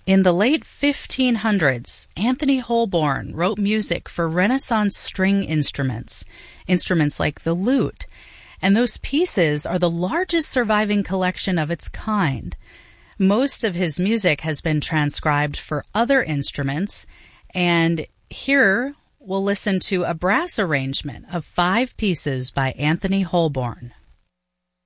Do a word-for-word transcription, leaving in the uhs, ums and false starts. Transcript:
In the late fifteen hundreds, Anthony Holborn wrote music for Renaissance string instruments, instruments like the lute, and those pieces are the largest surviving collection of its kind. Most of his music has been transcribed for other instruments, and here we'll listen to a brass arrangement of five pieces by Anthony Holborn.